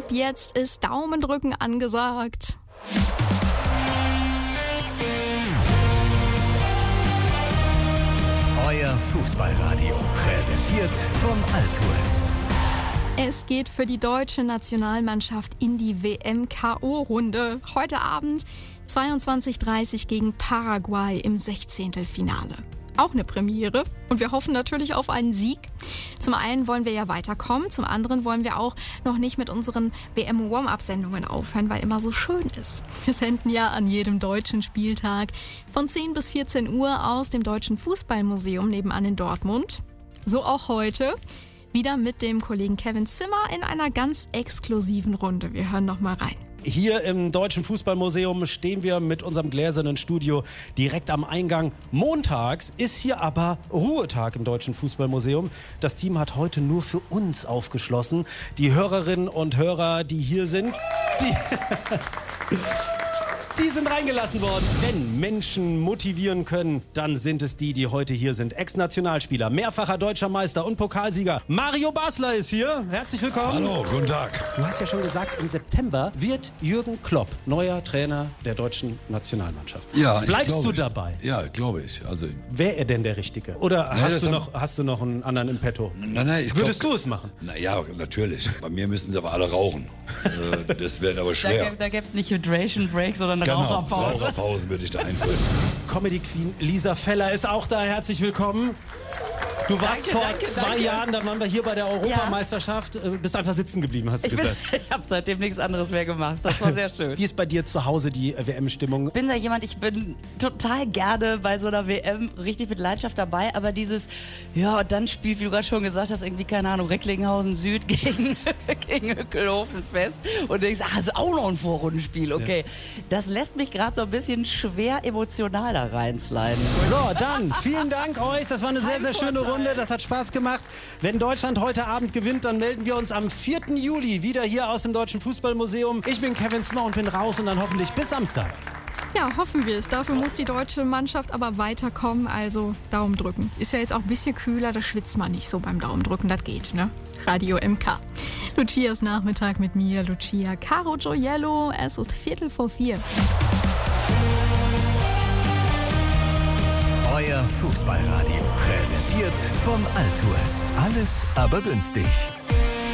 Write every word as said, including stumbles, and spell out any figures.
Ab jetzt ist Daumendrücken angesagt. Euer Fußballradio, präsentiert von Altours. Es geht für die deutsche Nationalmannschaft in die W M-K O-Runde. Heute Abend zweiundzwanzig Uhr dreißig gegen Paraguay im Sechzehntelfinale. Auch eine Premiere und wir hoffen natürlich auf einen Sieg. Zum einen wollen wir ja weiterkommen, zum anderen wollen wir auch noch nicht mit unseren W M-Warm-Up-Sendungen aufhören, weil immer so schön ist. Wir senden ja an jedem deutschen Spieltag von zehn bis vierzehn Uhr aus dem Deutschen Fußballmuseum nebenan in Dortmund. So auch heute. Wieder mit dem Kollegen Kevin Zimmer in einer ganz exklusiven Runde. Wir hören noch mal rein. Hier im Deutschen Fußballmuseum stehen wir mit unserem gläsernen Studio direkt am Eingang. Montags ist hier aber Ruhetag im Deutschen Fußballmuseum. Das Team hat heute nur für uns aufgeschlossen. Die Hörerinnen und Hörer, die hier sind, die... Die sind reingelassen worden. Wenn Menschen motivieren können, dann sind es die, die heute hier sind. Ex-Nationalspieler, mehrfacher deutscher Meister und Pokalsieger. Mario Basler ist hier. Herzlich willkommen. Hallo, guten Tag. Du hast ja schon gesagt, im September wird Jürgen Klopp neuer Trainer der deutschen Nationalmannschaft. Ja, Bleibst du ich. dabei? Ja, glaube ich. Also, Wäre er denn der Richtige? Oder Nein, hast, du das noch, hast du noch einen anderen im Petto? nein, nein, ich Würdest glaub, du es machen? Na ja, natürlich. Bei mir müssen sie aber alle rauchen. Äh, das wäre aber schwer. Da, da gäbe es nicht Hydration Break, sondern eine Genau, Raucherpause. Raucherpausen würde ich da einführen. Comedy Queen Lisa Feller ist auch da. Herzlich willkommen. Du warst Danke, vor danke, zwei danke. Jahren, da waren wir hier bei der Europameisterschaft, äh, bist einfach sitzen geblieben, hast du Ich, bin- gesagt. ich habe seitdem nichts anderes mehr gemacht. Das war sehr schön. Wie ist bei dir zu Hause die äh, W M-Stimmung? Ich bin da jemand, ich bin total gerne bei so einer W M richtig mit Leidenschaft dabei, aber dieses, ja, und dann spielt, wie du gerade schon gesagt hast, irgendwie, keine Ahnung, Recklinghausen Süd gegen, gegen Hückelhofen Fest und du denkst, ah, ist auch noch ein Vorrundenspiel, okay. Ja. Das lässt mich gerade so ein bisschen schwer emotional da reinsliden. So, dann, vielen Dank euch, das war eine sehr, sehr schöne Runde, das hat Spaß gemacht. Wenn Deutschland heute Abend gewinnt, dann melden wir uns am vierten Juli wieder hier aus dem Deutschen Fußballmuseum. Ich bin Kevin Zimmer und bin raus und dann hoffentlich bis Samstag. Ja, hoffen wir es. Dafür muss die deutsche Mannschaft aber weiterkommen, also Daumen drücken. Ist ja jetzt auch ein bisschen kühler, da schwitzt man nicht so beim Daumen drücken, das geht, ne? Radio M K. Lucias Nachmittag mit mir, Lucia Caro Gioiello. Es ist Viertel vor vier. Euer Fußballradio, präsentiert von Altours. Alles aber günstig.